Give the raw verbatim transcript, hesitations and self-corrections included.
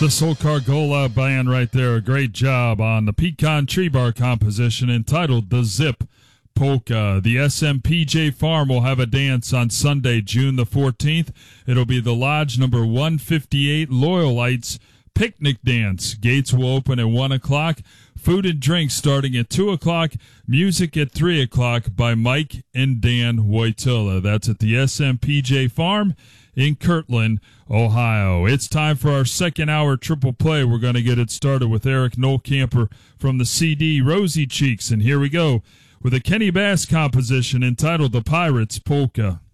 The Soul-Cargola band right there, a great job on the pecan tree bar composition entitled The Zip Polka. The S M P J Farm will have a dance on Sunday, June the fourteenth. It'll be the Lodge number one fifty-eight Loyalites Picnic Dance. Gates will open at one o'clock. Food and drinks starting at two o'clock. Music at three o'clock by Mike and Dan Wojtyla. That's at the S M P J Farm in Kirtland, Ohio. It's time for our second hour triple play. We're going to get it started with Eric Nolkamper from the C D Rosy Cheeks. And here we go with a Kenny Bass composition entitled The Pirates Polka.